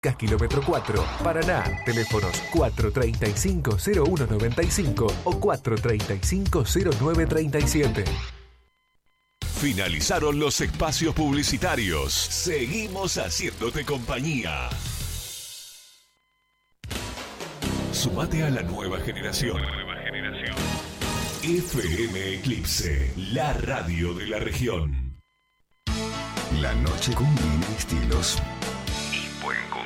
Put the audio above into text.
Kilómetro 4, Paraná. Teléfonos 435-0195 o 435-0937. Finalizaron los espacios publicitarios. Seguimos haciéndote compañía. Sumate a la nueva generación. FM Eclipse, la radio de la región. La noche combina estilos y buen gusto.